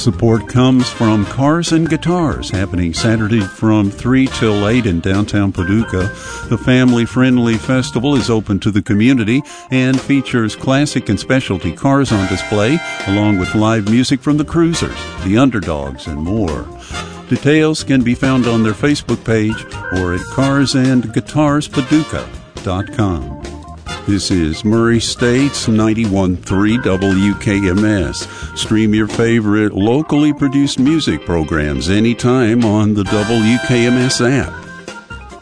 Support comes from Cars and Guitars, happening Saturday from 3 till 8 in downtown Paducah. The family-friendly festival is open to the community and features classic and specialty cars on display, along with live music from the Cruisers, the Underdogs, and more. Details can be found on their Facebook page or at carsandguitarspaducah.com. This is Murray State's 91.3 WKMS. Stream your favorite locally produced music programs anytime on the WKMS app.